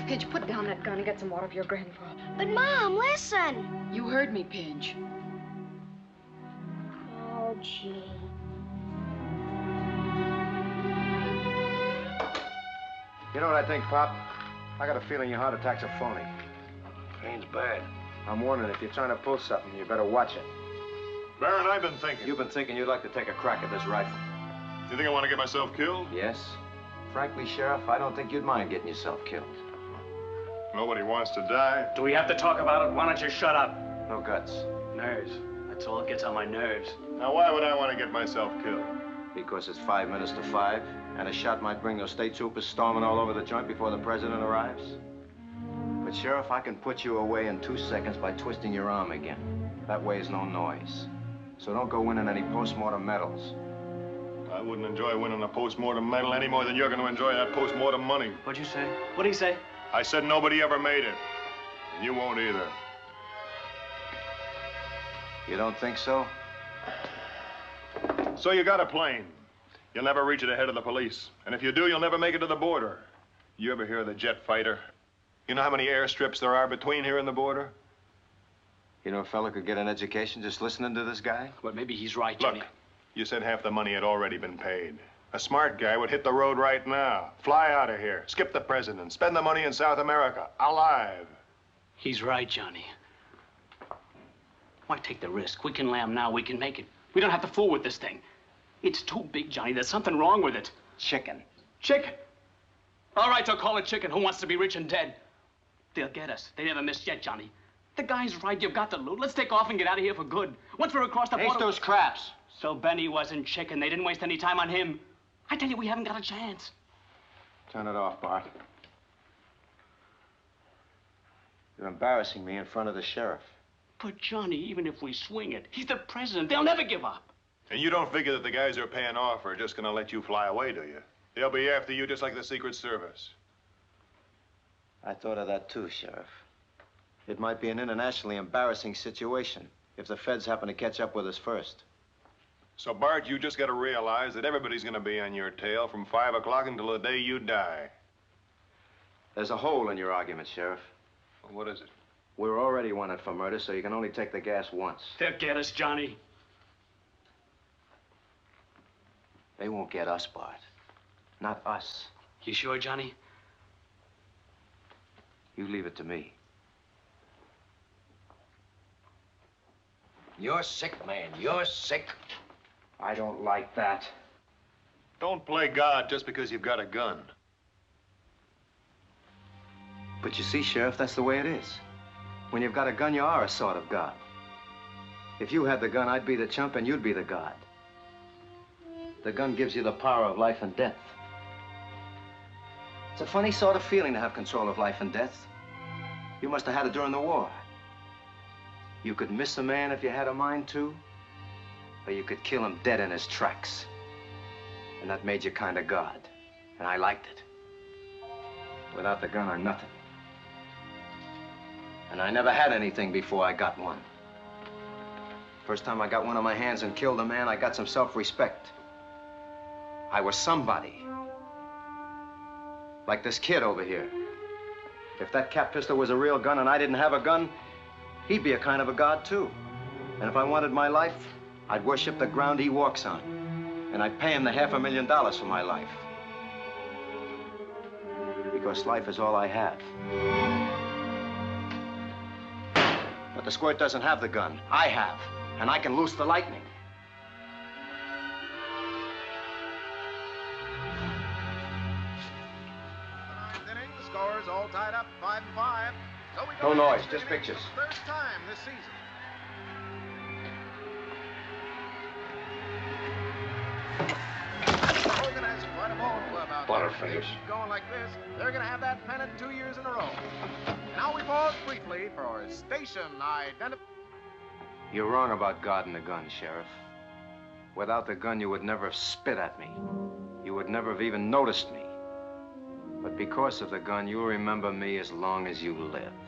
Pinch, put down that gun and get some water for your grandpa. But, Mom, listen. You heard me, Pinch. Oh, gee. You know what I think, Pop? I got a feeling your heart attack's a phony. Pain's bad. I'm warning, if you're trying to pull something, you better watch it. Baron, I've been thinking. You've been thinking you'd like to take a crack at this rifle. You think I want to get myself killed? Yes. Frankly, Sheriff, I don't think you'd mind getting yourself killed. Nobody wants to die. Do we have to talk about it? Why don't you shut up? No guts. Nerves. That's all that gets on my nerves. Now, why would I want to get myself killed? Because it's 5 minutes to 5, and a shot might bring those state troopers storming all over the joint before the president arrives. But, Sheriff, I can put you away in 2 seconds by twisting your arm again. That way is no noise. So don't go winning any post-mortem medals. I wouldn't enjoy winning a post-mortem medal any more than you're going to enjoy that post-mortem money. What'd you say? What'd he say? I said nobody ever made it. And you won't either. You don't think so? So you got a plane. You'll never reach it ahead of the police. And if you do, you'll never make it to the border. You ever hear of the jet fighter? You know how many airstrips there are between here and the border? You know, a fella could get an education just listening to this guy? But maybe he's right, Johnny. Look, you said half the money had already been paid. A smart guy would hit the road right now, fly out of here, skip the president, spend the money in South America, alive. He's right, Johnny. Why take the risk? We can lamb now, we can make it. We don't have to fool with this thing. It's too big, Johnny. There's something wrong with it. Chicken. Chicken? All right, so call it chicken. Who wants to be rich and dead? They'll get us. They never missed yet, Johnny. The guy's right. You've got to loot. Let's take off and get out of here for good. Once we're across the border... Taste those craps. So Benny wasn't chicken. They didn't waste any time on him. I tell you, we haven't got a chance. Turn it off, Bart. You're embarrassing me in front of the sheriff. But, Johnny, even if we swing it, he's the president. They'll never give up. And you don't figure that the guys who are paying off are just gonna let you fly away, do you? They'll be after you just like the Secret Service. I thought of that too, Sheriff. It might be an internationally embarrassing situation if the feds happen to catch up with us first. So, Bart, you just gotta realize that everybody's gonna be on your tail from 5 o'clock until the day you die. There's a hole in your argument, Sheriff. Well, what is it? We're already wanted for murder, so you can only take the gas once. They'll get us, Johnny. They won't get us, Bart. Not us. You sure, Johnny? You leave it to me. You're sick, man. You're sick. I don't like that. Don't play God just because you've got a gun. But you see, Sheriff, that's the way it is. When you've got a gun, you are a sort of God. If you had the gun, I'd be the chump and you'd be the God. The gun gives you the power of life and death. It's a funny sort of feeling to have control of life and death. You must have had it during the war. You could miss a man if you had a mind to, or you could kill him dead in his tracks. And that made you kind of God. And I liked it. Without the gun, I'm nothing. And I never had anything before I got one. First time I got one on my hands and killed a man, I got some self-respect. I was somebody. Like this kid over here. If that cap pistol was a real gun and I didn't have a gun, he'd be a kind of a god, too. And if I wanted my life, I'd worship the ground he walks on. And I'd pay him the $500,000 for my life. Because life is all I have. But the squirt doesn't have the gun. I have. And I can loose the lightning. The score's all tied up, 5-5. So we No noise, just pictures. First time this season. Hogan has quite a ball club out there. Butterface. Keep going like this, they're going to have that pennant 2 years in a row. Now we pause briefly for station identification. You're wrong about God and the gun, Sheriff. Without the gun, you would never have spit at me. You would never have even noticed me. But because of the gun, you'll remember me as long as you live.